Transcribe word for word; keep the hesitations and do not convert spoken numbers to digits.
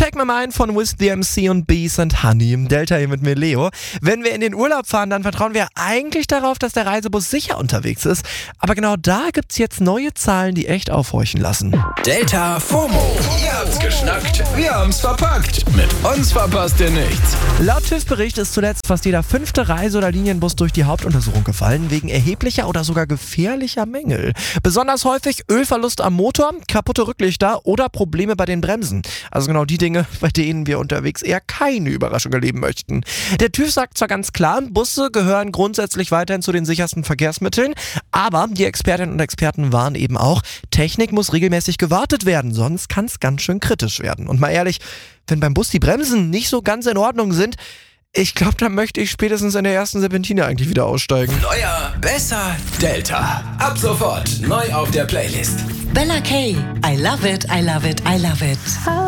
Take My Mind von With the M C und Bees and Honey im Delta hier mit mir, Leo. Wenn wir in den Urlaub fahren, dann vertrauen wir eigentlich darauf, dass der Reisebus sicher unterwegs ist. Aber genau da gibt's jetzt neue Zahlen, die echt aufhorchen lassen. Delta FOMO. Ihr habt's geschnackt, wir haben's verpackt. Mit uns verpasst ihr nichts. Laut TÜV-Bericht ist zuletzt fast jeder fünfte Reise- oder Linienbus durch die Hauptuntersuchung gefallen, wegen erheblicher oder sogar gefährlicher Mängel. Besonders häufig Ölverlust am Motor, kaputte Rücklichter oder Probleme bei den Bremsen. Also genau die Dinge, bei denen wir unterwegs eher keine Überraschung erleben möchten. Der TÜV sagt zwar ganz klar, Busse gehören grundsätzlich weiterhin zu den sichersten Verkehrsmitteln, aber die Expertinnen und Experten warnen eben auch, Technik muss regelmäßig gewartet werden, sonst kann es ganz schön kritisch werden. Und mal ehrlich, wenn beim Bus die Bremsen nicht so ganz in Ordnung sind, ich glaube, dann möchte ich spätestens in der ersten Serpentine eigentlich wieder aussteigen. Neuer, besser, Delta. Ab sofort neu auf der Playlist. Bella K. I love it, I love it, I love it.